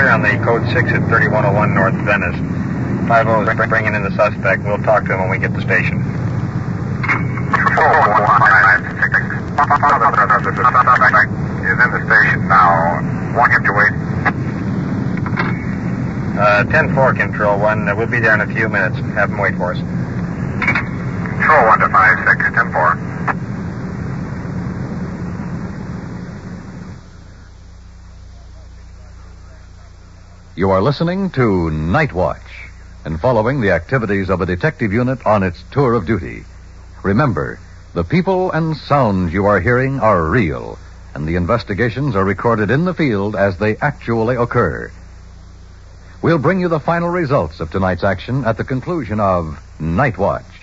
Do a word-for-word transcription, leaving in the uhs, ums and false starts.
here on the code six at thirty-one oh one North Venice. five oh is bringing in the suspect. We'll talk to him when we get to the station. four one five six. The suspect is in the station now. Want him to wait? Uh, ten four, Control one. Uh, we'll be there in a few minutes. Have him wait for us. Control one to five six, ten four. You are listening to Night Watch and following the activities of a detective unit on its tour of duty. Remember, the people and sounds you are hearing are real, and the investigations are recorded in the field as they actually occur. We'll bring you the final results of tonight's action at the conclusion of Night Watch.